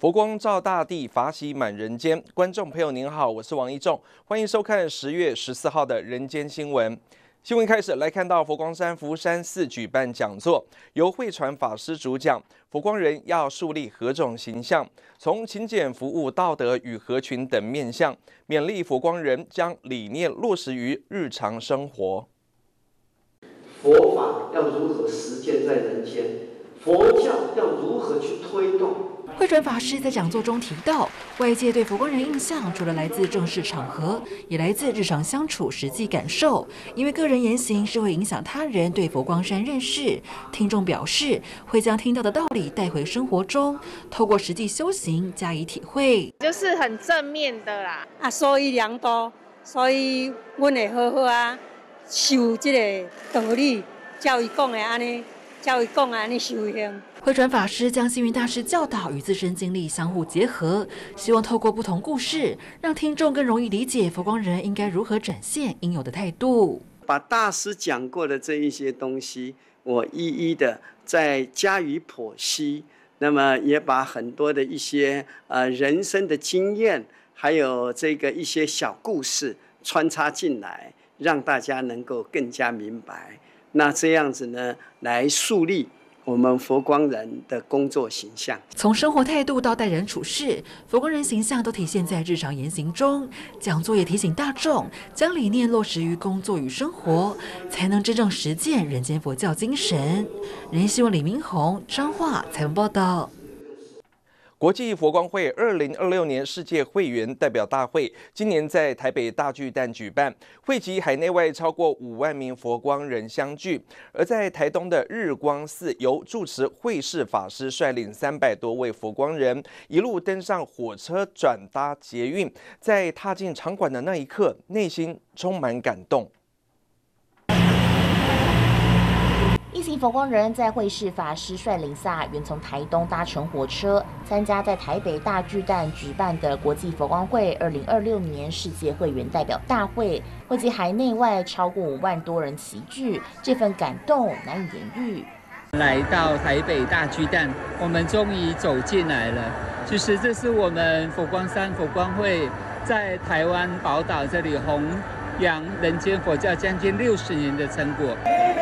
佛光照大地，法喜满人间。观众朋友您好，我是王一仲，欢迎收看10月14号的人间新闻。新闻开始来看到佛光山福山寺举办讲座，由慧传法师主讲。佛光人要树立何种形象？从勤俭服务、道德与合群等面向，勉励佛光人将理念落实于日常生活。 佛法要如何实践在人间？佛教要如何去推动？ 慧传法师在讲座中提到，外界对佛光人印象除了来自正式场合，也来自日常相处实际感受。因为个人言行是会影响他人对佛光山认识，听众表示会将听到的道理带回生活中，透过实际修行加以体会， 就是很正面的啦。 所以良多，所以阮会好好啊修这个道理，教伊讲的安尼，教伊讲的安尼修行。 慧传法师将星云大师教导与自身经历相互结合，希望透过不同故事，让听众更容易理解佛光人应该如何展现应有的态度。 把大师讲过的这一些东西，我一一的再加以剖析，那么也把很多的一些人生的经验，还有这个一些小故事穿插进来，让大家能够更加明白。那这样子呢，来树立我们佛光人的工作形象， 从生活态度到待人处事，佛光人形象都体现在日常言行中。讲座也提醒大众，将理念落实于工作与生活，才能真正实践人间佛教精神。人间新闻李明宏彰化采访报道。 国际佛光会2026年世界会员代表大会今年在台北大巨蛋举办，汇集海内外超过5万名佛光人相聚。而在台东的日光寺，由住持慧世法师率领300多位佛光人，一路登上火车转搭捷运，在踏进场馆的那一刻，内心充满感动。 一行佛光人在慧世法师率领下，原从台东搭乘火车，参加在台北大巨蛋举办的国际佛光会2026年世界会员代表大会，汇集海内外超过5万多人齐聚，这份感动难以言喻。 来到台北大巨蛋，我们终于走进来了。就是这是我们佛光山佛光会在台湾宝岛这里弘扬人间佛教将近60年的成果。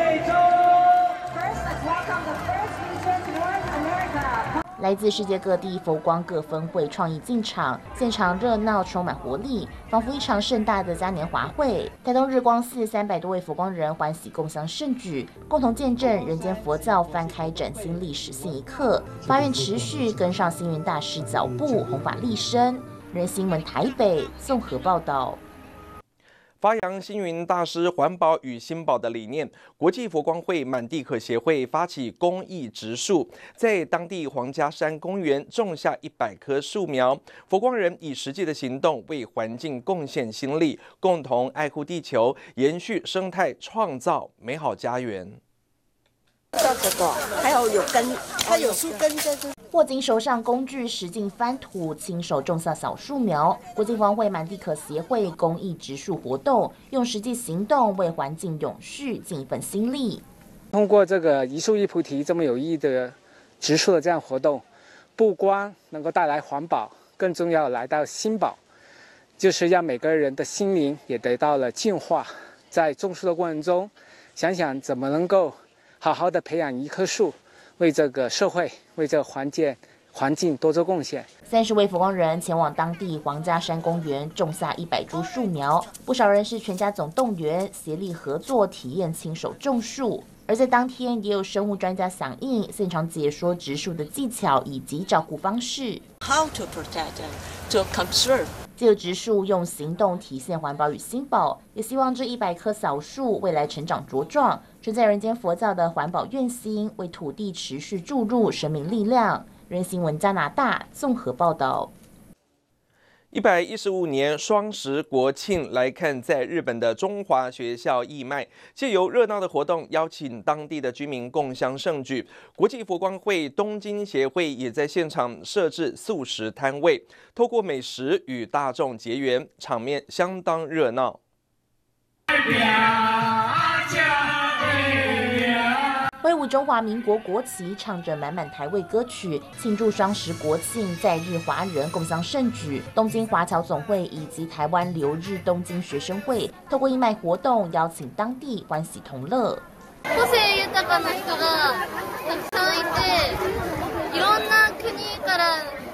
来自世界各地佛光各分会创意进场，现场热闹充满活力，仿佛一场盛大的嘉年华会。台东日光寺300多位佛光人欢喜共襄盛举，共同见证人间佛教翻开崭新历史性一刻，发愿持续跟上星云大师脚步，弘法利生。人新闻台北综合报道。 发扬星云大师环保与新保的理念，国际佛光会满地可协会发起公益植树，在当地皇家山公园种下100棵树苗。佛光人以实际的行动为环境贡献心力，共同爱护地球，延续生态，创造美好家园。 这个还有根，它有树根在这。 握紧手上工具，实劲翻土，亲手种下小树苗。国际佛光会满地可协会公益植树活动，用实际行动为环境永续尽一份心力。 通过这个一树一菩提这么有意义的植树的这样活动，不光能够带来环保，更重要来到心保，就是让每个人的心灵也得到了净化。在种树的过程中，想想怎么能够好好的培养一棵树，为这个社会，为这个环境多做贡献。 30位佛光人前往当地皇家山公园种下100株树苗，不少人是全家总动员，协力合作体验亲手种树。而在当天，也有生物专家响应，现场解说植树的技巧以及照顾方式。 How to protect and to conserve。 借由植树用行动体现环保与心保，也希望这100棵小树未来成长茁壮，存在人间佛教的环保愿心，为土地持续注入生命力量。人新闻加拿大综合报道。 115年双十国庆来看，在日本的中华学校义卖，借由热闹的活动，邀请当地的居民共襄盛举。国际佛光会东京协会也在现场设置素食摊位，透过美食与大众结缘，场面相当热闹。 为挥舞中华民国国旗，唱着满满台味歌曲，庆祝双十国庆，在日华人共襄盛举。东京华侨总会以及台湾留日东京学生会透过义卖活动，邀请当地欢喜同乐。 個性豊かな人がたくさんいて、いろんな国から